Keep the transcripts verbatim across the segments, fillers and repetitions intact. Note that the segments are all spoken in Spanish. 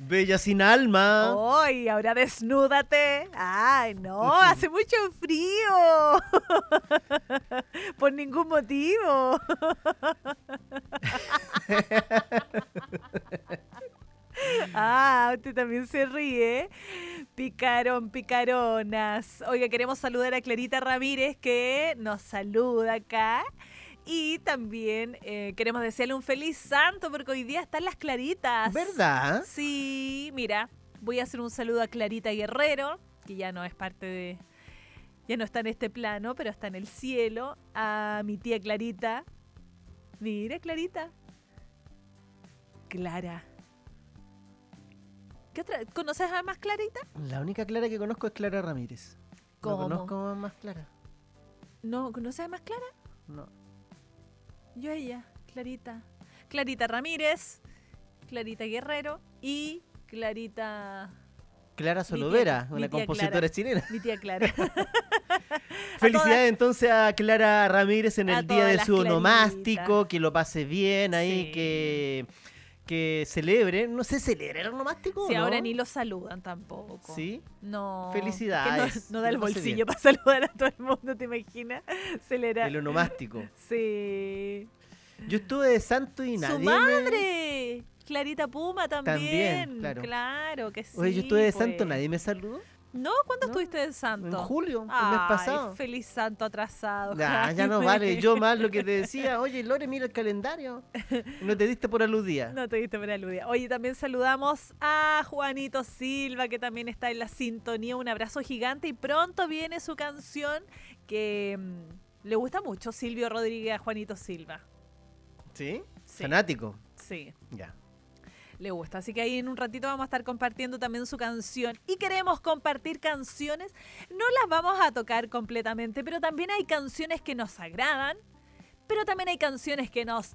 Bella sin alma. ¡Ay, ahora desnúdate! ¡Ay, no! ¡Hace mucho frío! Por ningún motivo. Ah, usted también se ríe. Picarón, picaronas. Oiga, queremos saludar a Clarita Ramírez, que nos saluda acá. Y también eh, queremos desearle un feliz santo, porque hoy día están las Claritas. ¿Verdad? Sí, mira, voy a hacer un saludo a Clarita Guerrero, que ya no es parte de... Ya no está en este plano, pero está en el cielo. A mi tía Clarita. Mira, Clarita. Clara. ¿Qué otra? ¿Conoces a más Clarita? La única Clara que conozco es Clara Ramírez. ¿Cómo? No conozco a más Clara. ¿No conoces a más Clara? No. Yo a ella, Clarita. Clarita Ramírez, Clarita Guerrero y Clarita... Clara Solovera, mi una tía compositora Clara. chilena. Mi tía Clara. Felicidades entonces a Clara Ramírez en a el día todas de las su onomástico, Claritas. que lo pase bien ahí, Sí. que, que celebre. No sé, ¿celebra el onomástico? Si ¿no? ahora ni lo saludan tampoco. ¿Sí? No. Felicidades. Que no, no Que da el lo pase bolsillo bien. para saludar a todo el mundo, ¿te imaginas? Celebrar. El onomástico. Sí. Yo estuve de santo y nadie ¡Su me- madre! Clarita Puma también. También, claro. Claro que sí. Oye, yo estuve de pues. santo, nadie me saludó. ¿No? ¿Cuándo No, estuviste de santo? En julio, el mes Ay, pasado. feliz santo atrasado. Ya, ya no Jaime. vale. Yo más lo que te decía, oye, Lore, mira el calendario. No te diste por aludida. No te diste por aludida. Oye, también saludamos a Juanito Silva, que también está en la sintonía. Un abrazo gigante y pronto viene su canción que mm, le gusta mucho Silvio Rodríguez a Juanito Silva. ¿Sí? Sí. Fanático. Sí, Ya. le gusta. Así que ahí en un ratito vamos a estar compartiendo también su canción. Y queremos compartir canciones. No las vamos a tocar completamente, pero también hay canciones que nos agradan, pero también hay canciones que nos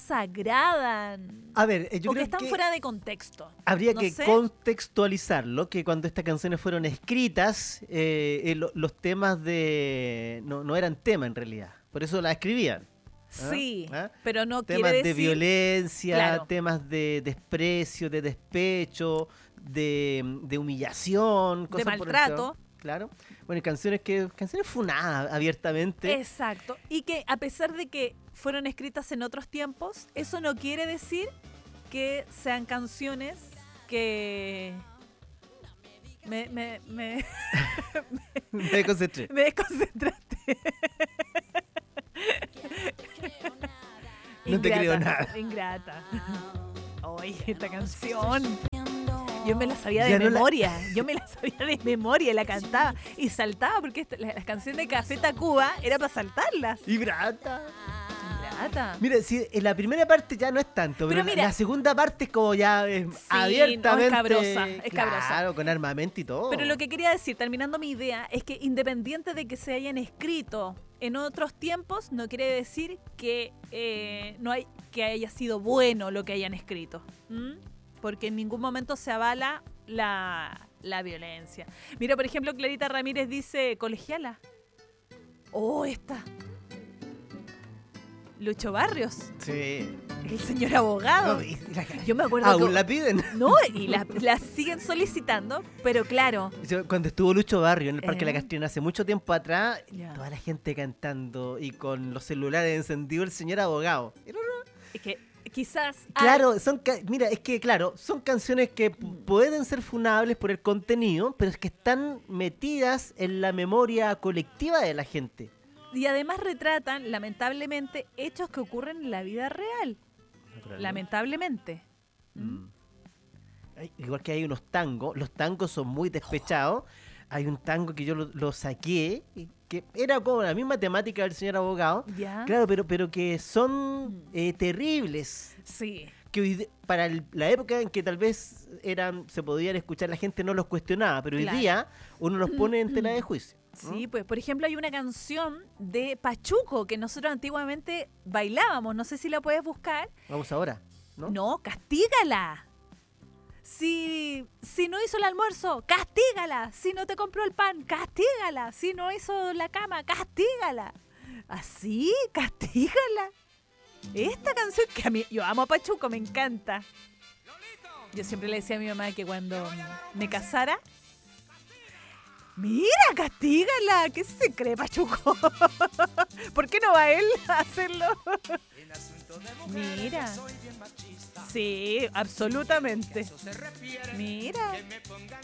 desagradan. A ver, eh, yo o que creo están que fuera de contexto. habría no que sé. contextualizarlo, que cuando estas canciones fueron escritas, eh, eh, lo- los temas de... No, no eran tema en realidad, por eso la escribían. ¿Ah? Sí, ¿Ah? pero no Temas quiere de decir... violencia, Claro. temas de desprecio, de despecho, de, de humillación, cosas por el maltrato. estilo. Claro. Bueno, y canciones que canciones funadas abiertamente. Exacto. Y que a pesar de que fueron escritas en otros tiempos, eso no quiere decir que sean canciones que... Me, me, me, Me desconcentré. me desconcentraste. No te creo nada. Ingrata. Oye, esta canción. Yo me la sabía de Ya no la- memoria. Yo me la sabía de memoria y la cantaba. Y saltaba porque esta- la, la canción de Café Tacuba era para saltarlas. Y brata. Ingrata. Mira, si en la primera parte ya no es tanto, pero, Pero la- mira- la segunda parte es como ya es Sí, abiertamente. no, es cabrosa, es claro, cabrosa. con armamento y todo. Pero lo que quería decir, terminando mi idea, es que independiente de que se hayan escrito en otros tiempos, no quiere decir que eh, no hay que haya sido bueno lo que hayan escrito. ¿Mm? Porque en ningún momento se avala la, la violencia. Mira, por ejemplo, Clarita Ramírez dice colegiala. Oh, esta. Lucho Barrios, Sí. el señor abogado. No, y la- Yo me acuerdo Aún que... la piden. No, y la, la siguen solicitando, pero claro, Yo, Cuando estuvo Lucho Barrio en el Parque Eh. La Castrina hace mucho tiempo atrás, Ya. toda la gente cantando y con los celulares encendidos, el señor abogado. Era una- es que quizás... Claro, son ca- mira, es que claro, son canciones que p- Mm. pueden ser funables por el contenido, pero es que están metidas en la memoria colectiva de la gente. Y además retratan, lamentablemente, hechos que ocurren en la vida real. Lamentablemente. Mm. Ay, igual que hay unos tangos, los tangos son muy despechados. Hay un tango que yo lo, lo saqué, y que era como la misma temática del señor abogado. ¿Ya? Claro, pero, pero que son Mm. eh, terribles. Sí. Que hoy de- para el- la época en que tal vez eran se podían escuchar, la gente no los cuestionaba, pero Claro. hoy día uno los pone en tela de juicio. ¿no? Sí, pues por ejemplo hay una canción de Pachuco que nosotros antiguamente bailábamos. No sé si la puedes buscar. Vamos ahora, ¿no? No, castígala. Si, si no hizo el almuerzo, castígala. Si no te compró el pan, castígala. Si no hizo la cama, castígala. Así, castígala. Esta canción que a mí, yo amo a Pachuco, me encanta. Yo siempre le decía a mi mamá que cuando me casara, mira, castígala, ¿qué se cree, Pachuco? ¿Por qué no va él a hacerlo? Mira. Sí, absolutamente. Mira.